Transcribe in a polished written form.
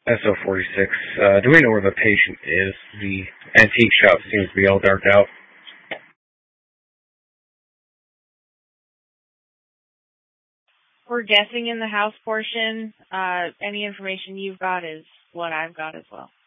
SO46. Do we know where the patient is? The antique shop seems to be all darked out. We're guessing in the house portion. Any information you've got is what I've got as well.